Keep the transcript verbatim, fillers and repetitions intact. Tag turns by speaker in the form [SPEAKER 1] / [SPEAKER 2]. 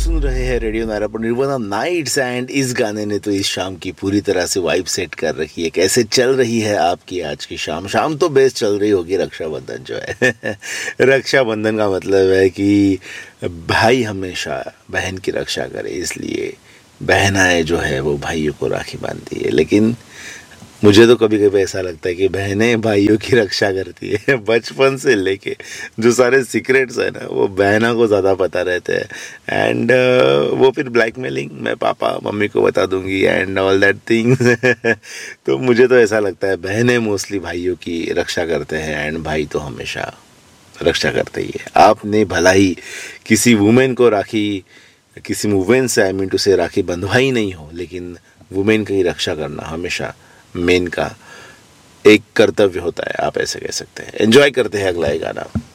[SPEAKER 1] सुन रहे हैं radio Narayan nirvana nights and इस गाने ने तो इस शाम की पूरी तरह से वाइब सेट कर रखी है। कैसे चल रही है आपकी आज की शाम? शाम तो बेस्ट चल रही होगी। रक्षाबंधन जो है रक्षाबंधन का मतलब है कि भाई हमेशा बहन की रक्षा करे, इसलिए बहनाएं जो है वो भाइयों को राखी बांधती है। लेकिन मुझे तो कभी कभी ऐसा लगता है कि बहनें भाइयों की रक्षा करती है। बचपन से लेके जो सारे सीक्रेट्स है ना वो बहना को ज़्यादा पता रहते हैं। एंड uh, वो फिर ब्लैकमेलिंग मैं पापा मम्मी को बता दूंगी एंड ऑल दैट थिंग्स। तो मुझे तो ऐसा लगता है बहनें मोस्टली भाइयों की रक्षा करते हैं एंड भाई तो हमेशा रक्षा करते ही है। आपने भला ही किसी वुमेन को राखी किसी वुमेन से आई मीन टू से राखी बंधवाई नहीं हो, लेकिन वुमेन की रक्षा करना हमेशा मेन का एक कर्तव्य होता है, आप ऐसे कह सकते हैं। एंजॉय करते हैं अगला एक गाना।